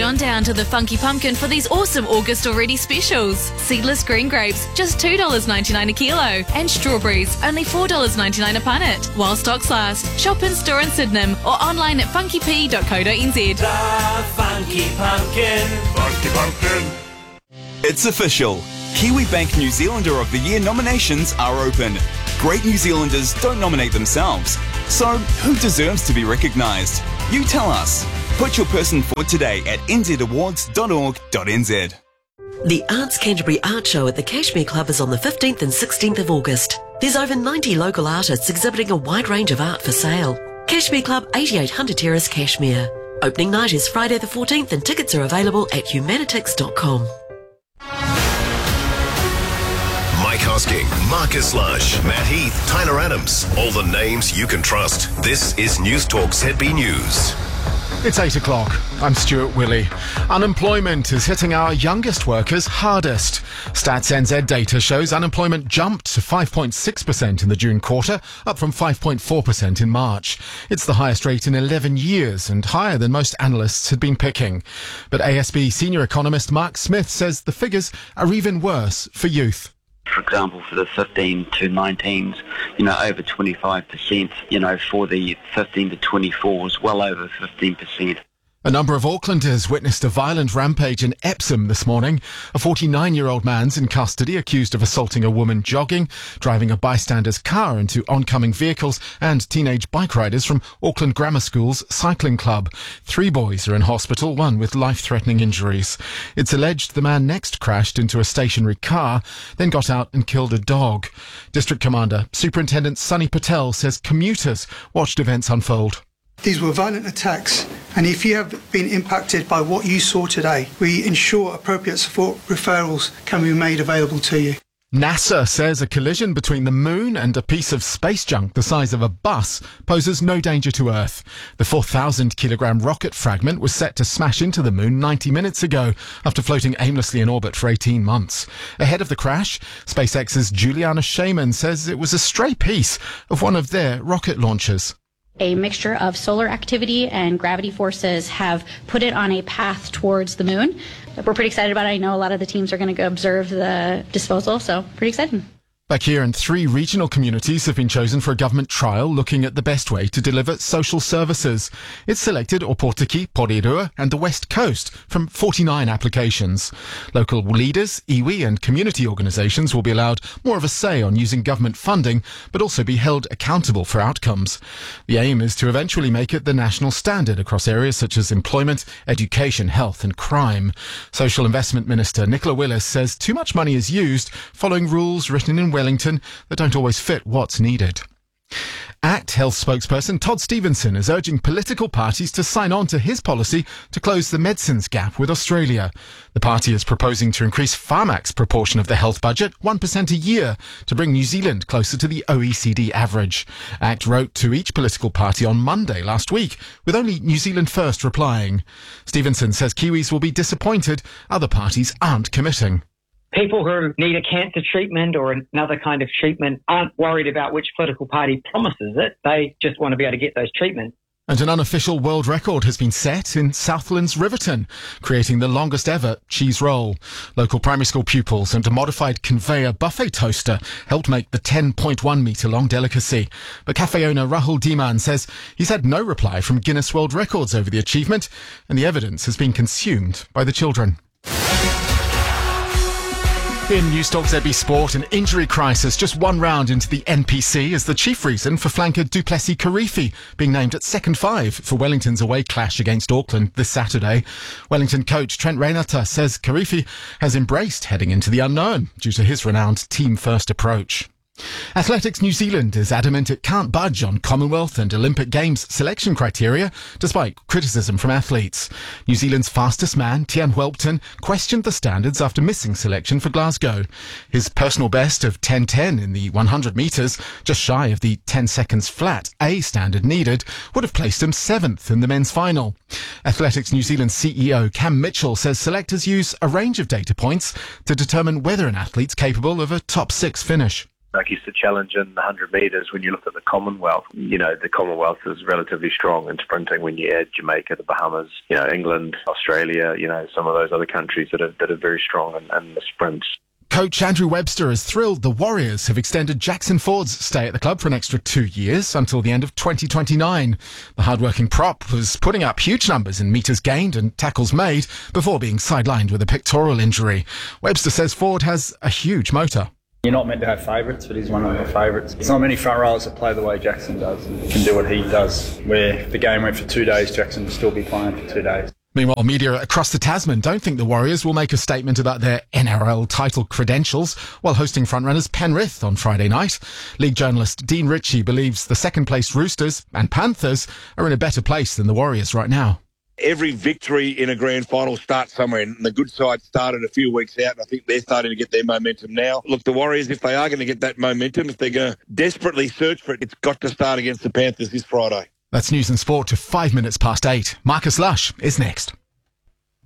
on down to the Funky Pumpkin for these awesome August already specials. Seedless green grapes, just $2.99 a kilo. And strawberries, only $4.99 a punnet. While stocks last, shop in store in Sydenham or online at funkyp.co.nz. The Funky Pumpkin. Funky Pumpkin. It's official. Kiwi Bank New Zealander of the Year nominations are open. Great New Zealanders don't nominate themselves. So, who deserves to be recognised? You tell us. Put your person forward today at nzawards.org.nz. The Arts Canterbury Art Show at the Cashmere Club is on the 15th and 16th of August. There's over 90 local artists exhibiting a wide range of art for sale. Cashmere Club, 88 Hunter Terrace, Cashmere. Opening night is Friday the 14th and tickets are available at humanitix.com. Mike Hosking, Marcus Lush, Matt Heath, Tyler Adams. All the names you can trust. This is News Talk ZB News. It's 8 o'clock. I'm Stuart Willey. Unemployment is hitting our youngest workers hardest. Stats NZ data shows unemployment jumped to 5.6% in the June quarter, up from 5.4% in March. It's the highest rate in 11 years and higher than most analysts had been picking. But ASB senior economist Mark Smith says the figures are even worse for youth. For example, for the 15 to 19s, over 25%, for the 15 to 24s, well over 15%. A number of Aucklanders witnessed a violent rampage in Epsom this morning. A 49-year-old man's in custody accused of assaulting a woman jogging, driving a bystander's car into oncoming vehicles and teenage bike riders from Auckland Grammar School's cycling club. 3 boys are in hospital, one with life-threatening injuries. It's alleged the man next crashed into a stationary car, then got out and killed a dog. District Commander Superintendent Sunny Patel says commuters watched events unfold. These were violent attacks, and if you have been impacted by what you saw today, we ensure appropriate support referrals can be made available to you. NASA says a collision between the moon and a piece of space junk the size of a bus poses no danger to Earth. The 4,000-kilogram rocket fragment was set to smash into the moon 90 minutes ago after floating aimlessly in orbit for 18 months. Ahead of the crash, SpaceX's Juliana Shaman says it was a stray piece of one of their rocket launchers. A mixture of solar activity and gravity forces have put it on a path towards the moon. We're pretty excited about it. I know a lot of the teams are going to go observe the disposal, so pretty exciting. Back here, 3 regional communities have been chosen for a government trial looking at the best way to deliver social services. It's selected Opotiki, Porirua and the West Coast from 49 applications. Local leaders, iwi and community organisations will be allowed more of a say on using government funding, but also be held accountable for outcomes. The aim is to eventually make it the national standard across areas such as employment, education, health and crime. Social Investment Minister Nicola Willis says too much money is used following rules written in Wellington that don't always fit what's needed. ACT Health spokesperson Todd Stevenson is urging political parties to sign on to his policy to close the medicines gap with Australia. The party is proposing to increase Pharmac's proportion of the health budget 1% a year to bring New Zealand closer to the OECD average. ACT wrote to each political party on Monday last week, with only New Zealand First replying. Stevenson says Kiwis will be disappointed other parties aren't committing. People who need a cancer treatment or another kind of treatment aren't worried about which political party promises it. They just want to be able to get those treatments. And an unofficial world record has been set in Southland's Riverton, creating the longest ever cheese roll. Local primary school pupils and a modified conveyor buffet toaster helped make the 10.1 metre long delicacy. But cafe owner Rahul Diman says he's had no reply from Guinness World Records over the achievement, and the evidence has been consumed by the children. In News Talk ZB Sport, an injury crisis just one round into the NPC is the chief reason for flanker du Plessis-Kirifi being named at second 5 for Wellington's away clash against Auckland this Saturday. Wellington coach Trent Reinata says Kirifi has embraced heading into the unknown due to his renowned team-first approach. Athletics New Zealand is adamant it can't budge on Commonwealth and Olympic Games selection criteria, despite criticism from athletes. New Zealand's fastest man, Tian Whelpton, questioned the standards after missing selection for Glasgow. His personal best of 10:10 in the 100 metres, just shy of the 10 seconds flat A standard needed, would have placed him 7th in the men's final. Athletics New Zealand CEO Cam Mitchell says selectors use a range of data points to determine whether an athlete's capable of a top 6 finish. I guess the challenge in the 100 metres, when you look at the Commonwealth, the Commonwealth is relatively strong in sprinting when you add Jamaica, the Bahamas, England, Australia, some of those other countries that are very strong in the sprints. Coach Andrew Webster is thrilled the Warriors have extended Jackson Ford's stay at the club for an extra 2 years until the end of 2029. The hard-working prop was putting up huge numbers in metres gained and tackles made before being sidelined with a pectoral injury. Webster says Ford has a huge motor. You're not meant to have favourites, but he's one of the favourites. There's not many front rowers that play the way Jackson does and can do what he does. Where if the game went for 2 days, Jackson would still be playing for 2 days. Meanwhile, media across the Tasman don't think the Warriors will make a statement about their NRL title credentials while hosting frontrunners Penrith on Friday night. League journalist Dean Ritchie believes the second-placed Roosters and Panthers are in a better place than the Warriors right now. Every victory in a grand final starts somewhere, and the good side started a few weeks out, and I think they're starting to get their momentum now. Look, the Warriors, if they are going to get that momentum, if they're going to desperately search for it, it's got to start against the Panthers this Friday. That's news and sport to 8 Marcus Lush is next.